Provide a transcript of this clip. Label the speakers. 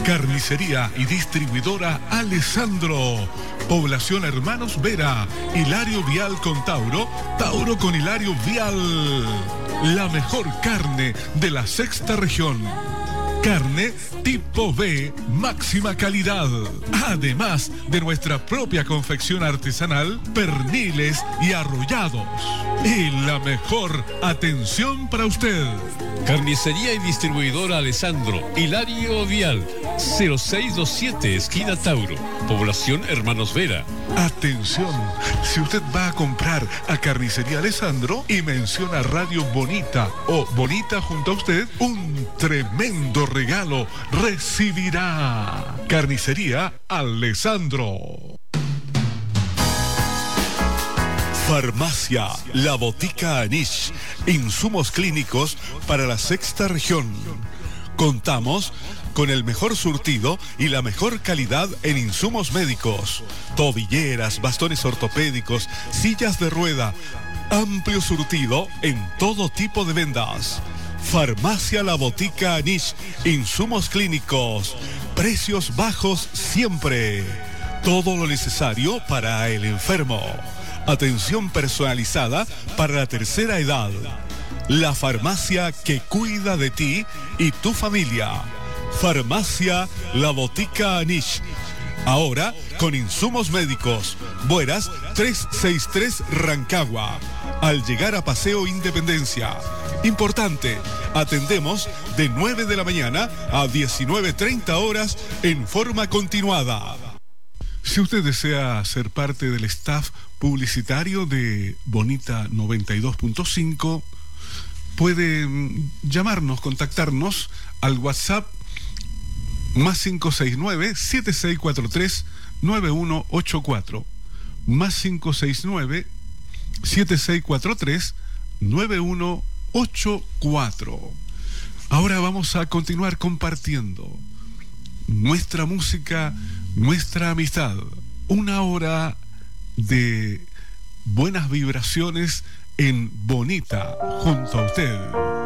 Speaker 1: Carnicería y distribuidora Alessandro. Población Hermanos Vera. Hilario Vial con Tauro. Tauro con Hilario Vial. La mejor carne de la sexta región. Carne tipo B, máxima calidad. Además de nuestra propia confección artesanal, perniles y arrollados. Y la mejor atención para usted.
Speaker 2: Carnicería y distribuidora Alessandro, Hilario Vial, 0627, esquina Tauro, población Hermanos Vera.
Speaker 1: Atención, si usted va a comprar a Carnicería Alessandro y menciona Radio Bonita o Bonita junto a usted, un tremendo regalo recibirá. Carnicería Alessandro. Farmacia La Botica Anish. Insumos clínicos para la sexta región. Contamos con el mejor surtido y la mejor calidad en insumos médicos. Tobilleras, bastones ortopédicos, sillas de rueda. Amplio surtido en todo tipo de vendas. Farmacia La Botica Anish. Insumos clínicos. Precios bajos siempre. Todo lo necesario para el enfermo. Atención personalizada para la tercera edad. La farmacia que cuida de ti y tu familia. Farmacia La Botica Anish. Ahora con insumos médicos. Bueras 363 Rancagua. Al llegar a Paseo Independencia. Importante, atendemos de 9 de la mañana a 19:30 horas en forma continuada. Si usted desea ser parte del staff publicitario de Bonita 92.5, puede llamarnos, contactarnos al WhatsApp más 569-7643-9184. Más 569-7643-9184. Ahora vamos a continuar compartiendo nuestra música, nuestra amistad. Una hora de buenas vibraciones en Bonita junto a usted.